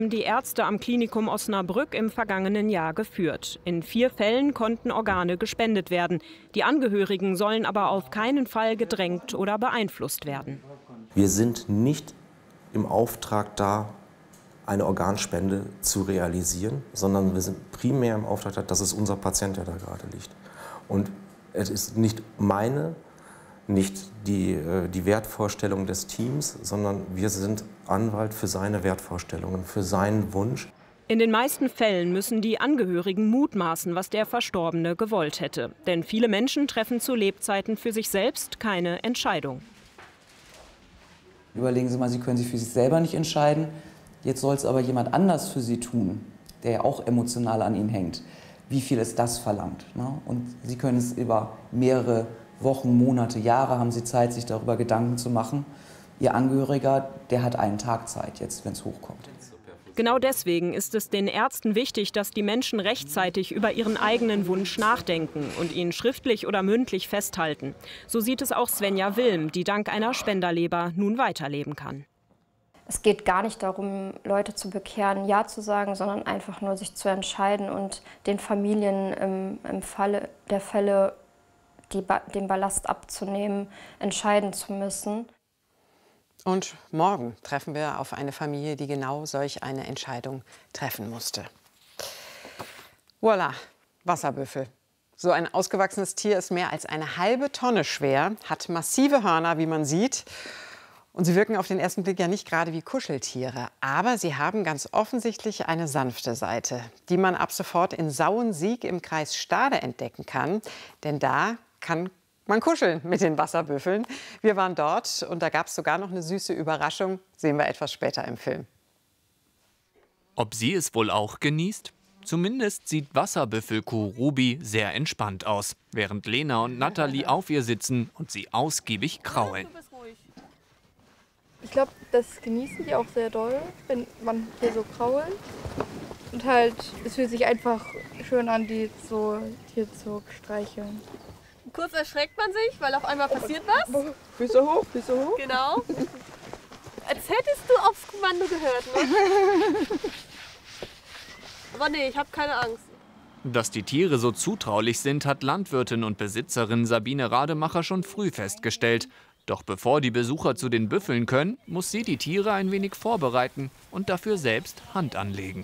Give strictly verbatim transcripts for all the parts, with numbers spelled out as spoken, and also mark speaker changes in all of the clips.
Speaker 1: Die Ärzte am Klinikum Osnabrück im vergangenen Jahr geführt. In vier Fällen konnten Organe gespendet werden. Die Angehörigen sollen aber auf keinen Fall gedrängt oder beeinflusst werden.
Speaker 2: Wir sind nicht im Auftrag da, eine Organspende zu realisieren, sondern wir sind primär im Auftrag da, dass es unser Patient, der da gerade liegt. Und es ist nicht meine, nicht die, die Wertvorstellung des Teams, sondern wir sind Anwalt für seine Wertvorstellungen, für seinen Wunsch.
Speaker 1: In den meisten Fällen müssen die Angehörigen mutmaßen, was der Verstorbene gewollt hätte. Denn viele Menschen treffen zu Lebzeiten für sich selbst keine Entscheidung.
Speaker 3: Überlegen Sie mal, Sie können sich für sich selber nicht entscheiden. Jetzt soll es aber jemand anders für Sie tun, der ja auch emotional an Ihnen hängt. Wie viel ist das verlangt? Ne? Und Sie können es über mehrere Wochen, Monate, Jahre haben Sie Zeit, sich darüber Gedanken zu machen. Ihr Angehöriger, der hat einen Tag Zeit, jetzt, wenn es hochkommt.
Speaker 1: Genau deswegen ist es den Ärzten wichtig, dass die Menschen rechtzeitig über ihren eigenen Wunsch nachdenken und ihn schriftlich oder mündlich festhalten. So sieht es auch Svenja Wilm, die dank einer Spenderleber nun weiterleben kann.
Speaker 4: Es geht gar nicht darum, Leute zu bekehren, Ja zu sagen, sondern einfach nur sich zu entscheiden und den Familien im, im Falle der Fälle die, den Ballast abzunehmen, entscheiden zu müssen.
Speaker 5: Und morgen treffen wir auf eine Familie, die genau solch eine Entscheidung treffen musste. Voilà, Wasserbüffel. So ein ausgewachsenes Tier ist mehr als eine halbe Tonne schwer, hat massive Hörner, wie man sieht. Und sie wirken auf den ersten Blick ja nicht gerade wie Kuscheltiere. Aber sie haben ganz offensichtlich eine sanfte Seite, die man ab sofort in Sauensiek im Kreis Stade entdecken kann. Denn da kann man kuscheln mit den Wasserbüffeln. Wir waren dort und da gab es sogar noch eine süße Überraschung. Sehen wir etwas später im Film.
Speaker 6: Ob sie es wohl auch genießt? Zumindest sieht Wasserbüffelkuh Ruby sehr entspannt aus, während Lena und Natalie auf ihr sitzen und sie ausgiebig kraulen.
Speaker 7: Ich glaube, das genießen die auch sehr doll, wenn man hier so krault. Und halt, es fühlt sich einfach schön an, die so hier zu streicheln.
Speaker 8: Kurz erschreckt man sich, weil auf einmal passiert was.
Speaker 7: Füße hoch, Füße hoch.
Speaker 8: Genau. Als hättest du aufs Kommando gehört, ne? Aber nee, ich habe keine Angst.
Speaker 6: Dass die Tiere so zutraulich sind, hat Landwirtin und Besitzerin Sabine Rademacher schon früh festgestellt. Doch bevor die Besucher zu den Büffeln können, muss sie die Tiere ein wenig vorbereiten und dafür selbst Hand anlegen.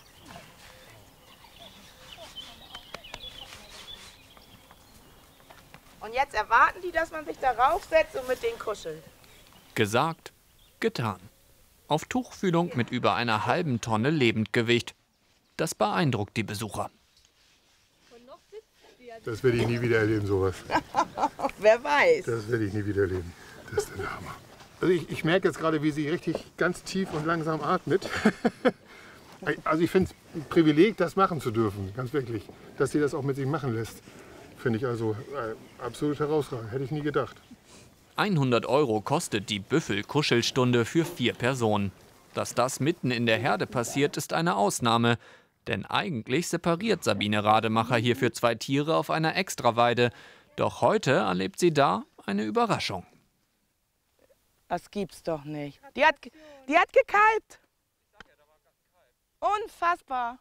Speaker 9: Und jetzt erwarten die, dass man sich darauf setzt und mit denen kuschelt.
Speaker 6: Gesagt, getan. Auf Tuchfühlung mit über einer halben Tonne Lebendgewicht. Das beeindruckt die Besucher.
Speaker 10: Das werde ich nie wieder erleben, sowas.
Speaker 9: Wer weiß.
Speaker 10: Das werde ich nie wieder erleben. Das ist der Hammer. Also ich, ich merke jetzt gerade, wie sie richtig ganz tief und langsam atmet. Also ich finde es ein Privileg, das machen zu dürfen, ganz wirklich. Dass sie das auch mit sich machen lässt, finde ich also äh, absolut herausragend. Hätte ich nie gedacht.
Speaker 6: hundert Euro kostet die Büffel-Kuschelstunde für vier Personen. Dass das mitten in der Herde passiert, ist eine Ausnahme. Denn eigentlich separiert Sabine Rademacher hier für zwei Tiere auf einer Extraweide. Doch heute erlebt sie da eine Überraschung.
Speaker 9: Das gibt's doch nicht. Die hat, die hat gekalbt. Unfassbar.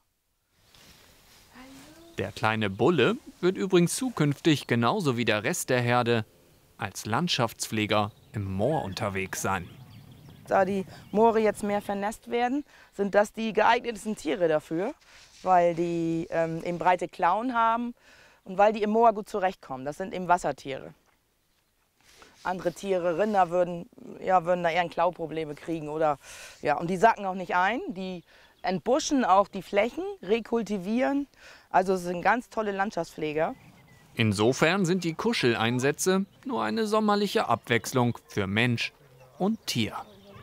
Speaker 6: Der kleine Bulle wird übrigens zukünftig genauso wie der Rest der Herde als Landschaftspfleger im Moor unterwegs sein.
Speaker 9: Da die Moore jetzt mehr vernässt werden, sind das die geeignetsten Tiere dafür, weil die ähm, eben breite Klauen haben und weil die im Moor gut zurechtkommen. Das sind eben Wassertiere. Andere Tiere, Rinder, würden, ja, würden da eher Klauprobleme kriegen. Oder, ja, und die sacken auch nicht ein, die entbuschen auch die Flächen, rekultivieren. Also es sind ganz tolle Landschaftspfleger.
Speaker 6: Insofern sind die Kuscheleinsätze nur eine sommerliche Abwechslung für Mensch und Tier.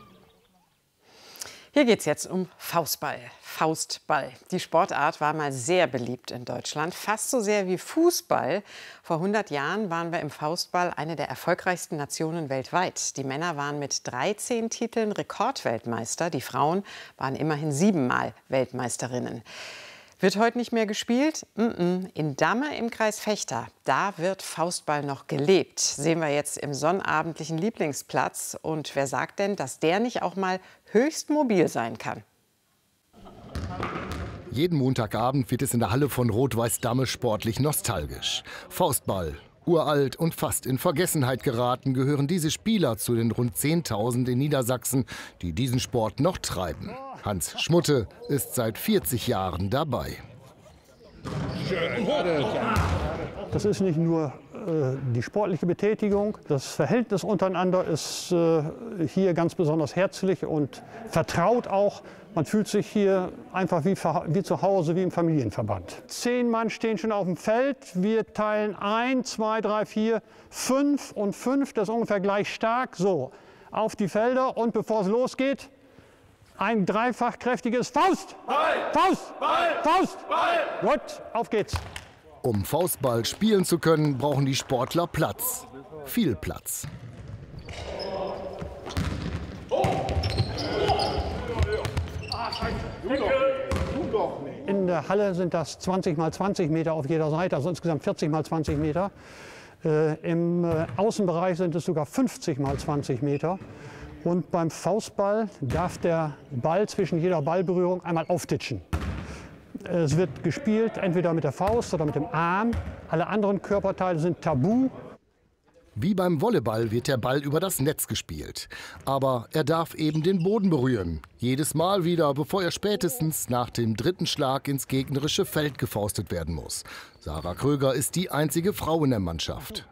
Speaker 5: Hier geht es jetzt um Faustball. Faustball. Die Sportart war mal sehr beliebt in Deutschland, fast so sehr wie Fußball. Vor hundert Jahren waren wir im Faustball eine der erfolgreichsten Nationen weltweit. Die Männer waren mit dreizehn Titeln Rekordweltmeister, die Frauen waren immerhin siebenmal Weltmeisterinnen. Wird heute nicht mehr gespielt? In Damme im Kreis Vechta, da wird Faustball noch gelebt. Sehen wir jetzt im sonnabendlichen Lieblingsplatz. Und wer sagt denn, dass der nicht auch mal höchst mobil sein kann?
Speaker 11: Jeden Montagabend wird es in der Halle von Rot-Weiß Damme sportlich nostalgisch. Faustball, uralt und fast in Vergessenheit geraten, gehören diese Spieler zu den rund zehntausend in Niedersachsen, die diesen Sport noch treiben. Hans Schmutte ist seit vierzig Jahren dabei.
Speaker 12: Das ist nicht nur äh, die sportliche Betätigung, das Verhältnis untereinander ist äh, hier ganz besonders herzlich und vertraut auch. Man fühlt sich hier einfach wie, wie zu Hause, wie im Familienverband. Zehn Mann stehen schon auf dem Feld. Wir teilen ein, zwei, drei, vier, fünf und fünf. Das ist ungefähr gleich stark. So, auf die Felder und bevor es losgeht, ein dreifach kräftiges Faust! Ball! Faust! Ball! Faust! Ball! Gut, auf geht's.
Speaker 11: Um Faustball spielen zu können, brauchen die Sportler Platz. Viel Platz.
Speaker 12: In der Halle sind das zwanzig mal zwanzig Meter auf jeder Seite, also insgesamt vierzig mal zwanzig Meter. Äh, Im äh, Außenbereich sind es sogar fünfzig mal zwanzig Meter. Und beim Faustball darf der Ball zwischen jeder Ballberührung einmal auftitschen. Es wird gespielt entweder mit der Faust oder mit dem Arm. Alle anderen Körperteile sind tabu.
Speaker 11: Wie beim Volleyball wird der Ball über das Netz gespielt. Aber er darf eben den Boden berühren. Jedes Mal wieder, bevor er spätestens nach dem dritten Schlag ins gegnerische Feld gefaustet werden muss. Sarah Kröger ist die einzige Frau in der Mannschaft.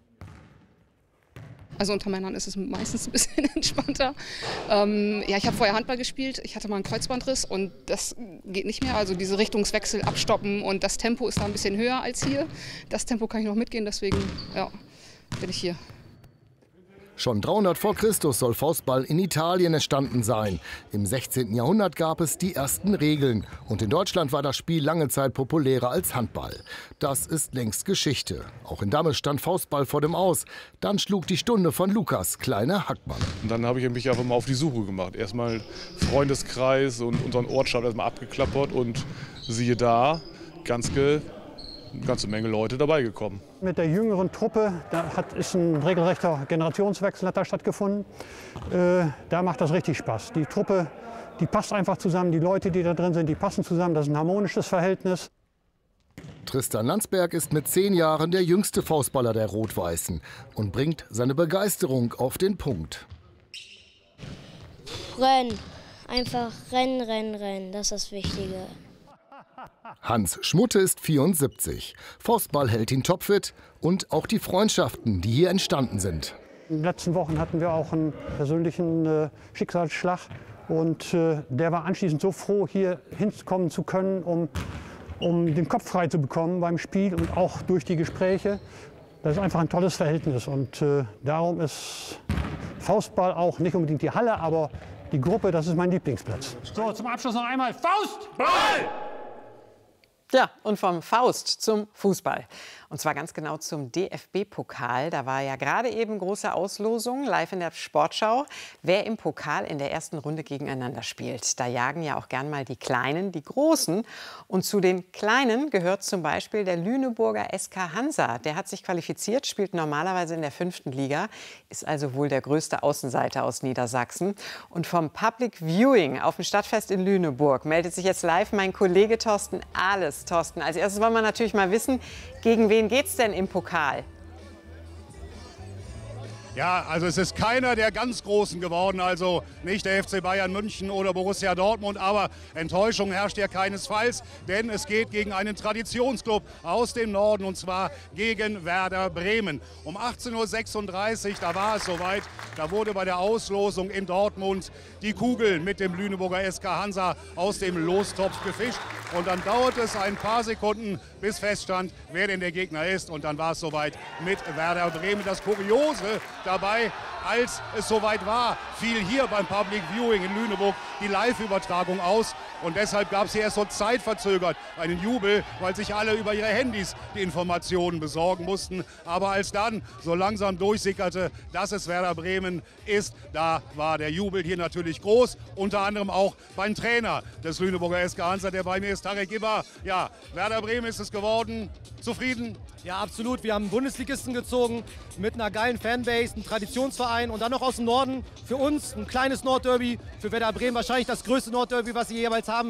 Speaker 13: Also unter Männern ist es meistens ein bisschen entspannter. Ähm, ja, ich habe vorher Handball gespielt, ich hatte mal einen Kreuzbandriss und das geht nicht mehr. Also diese Richtungswechsel abstoppen und das Tempo ist da ein bisschen höher als hier. Das Tempo kann ich noch mitgehen, deswegen ja, bin ich hier.
Speaker 11: Schon dreihundert vor Christus soll Faustball in Italien entstanden sein. Im sechzehnten Jahrhundert gab es die ersten Regeln. Und in Deutschland war das Spiel lange Zeit populärer als Handball. Das ist längst Geschichte. Auch in Damme stand Faustball vor dem Aus. Dann schlug die Stunde von Lukas Kleine Hackmann.
Speaker 14: Und dann habe ich mich einfach mal auf die Suche gemacht. Erstmal Freundeskreis und unseren Ortschaft erstmal abgeklappert. Und siehe da, ganz ge eine ganze Menge Leute dabei gekommen.
Speaker 12: Mit der jüngeren Truppe, da hat, ist ein regelrechter Generationswechsel hat da stattgefunden. Äh, da macht das richtig Spaß. Die Truppe, die passt einfach zusammen. Die Leute, die da drin sind, die passen zusammen. Das ist ein harmonisches Verhältnis.
Speaker 11: Tristan Landsberg ist mit zehn Jahren der jüngste Faustballer der Rot-Weißen und bringt seine Begeisterung auf den Punkt.
Speaker 15: Rennen. Einfach rennen, rennen, rennen. Das ist das Wichtige.
Speaker 11: Hans Schmutte ist vierundsiebzig. Faustball hält ihn topfit und auch die Freundschaften, die hier entstanden sind.
Speaker 12: In den letzten Wochen hatten wir auch einen persönlichen äh, Schicksalsschlag. Und äh, der war anschließend so froh, hier hinkommen zu können, um, um den Kopf frei zu bekommen beim Spiel und auch durch die Gespräche. Das ist einfach ein tolles Verhältnis. Und äh, darum ist Faustball auch nicht unbedingt die Halle, aber die Gruppe, das ist mein Lieblingsplatz. So, zum Abschluss noch einmal Faustball!
Speaker 5: Ja, und vom Faust zum Fußball. Und zwar ganz genau zum D F B-Pokal. Da war ja gerade eben große Auslosung, live in der Sportschau, wer im Pokal in der ersten Runde gegeneinander spielt. Da jagen ja auch gern mal die Kleinen, die Großen. Und zu den Kleinen gehört zum Beispiel der Lüneburger S K Hansa. Der hat sich qualifiziert, spielt normalerweise in der fünften Liga, ist also wohl der größte Außenseiter aus Niedersachsen. Und vom Public Viewing auf dem Stadtfest in Lüneburg meldet sich jetzt live mein Kollege Thorsten Ahles. Thorsten, als erstes wollen wir natürlich mal wissen, gegen wen geht's denn im Pokal?
Speaker 16: Ja, also es ist keiner der ganz Großen geworden, also nicht der F C Bayern München oder Borussia Dortmund, aber Enttäuschung herrscht ja keinesfalls, denn es geht gegen einen Traditionsclub aus dem Norden und zwar gegen Werder Bremen. Um achtzehn Uhr sechsunddreißig, da war es soweit, da wurde bei der Auslosung in Dortmund die Kugel mit dem Lüneburger S K Hansa aus dem Lostopf gefischt und dann dauerte es ein paar Sekunden, bis feststand, wer denn der Gegner ist und dann war es soweit mit Werder Bremen. Das Kuriose dabei, als es soweit war, fiel hier beim Public Viewing in Lüneburg die Live-Übertragung aus. Und deshalb gab es hier erst so zeitverzögert einen Jubel, weil sich alle über ihre Handys die Informationen besorgen mussten. Aber als dann so langsam durchsickerte, dass es Werder Bremen ist, da war der Jubel hier natürlich groß. Unter anderem auch beim Trainer des Lüneburger S K Hansa, der bei mir ist, Tarek Gibber. Ja, Werder Bremen ist es geworden. Zufrieden?
Speaker 17: Ja, absolut. Wir haben einen Bundesligisten gezogen mit einer geilen Fanbase, einen Traditionsverein und dann noch aus dem Norden. Für uns ein kleines Nordderby, für Werder Bremen wahrscheinlich das größte Nordderby, was sie jeweils haben